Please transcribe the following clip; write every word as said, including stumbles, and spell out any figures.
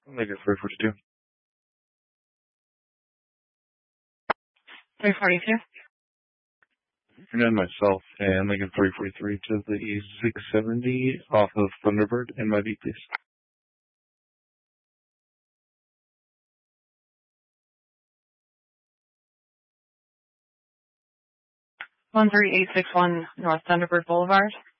Lincoln three forty-two. three forty-two. And myself and Lincoln three forty-three to the six seventy off of Thunderbird and my V, please. one three eight six one North Thunderbird Boulevard.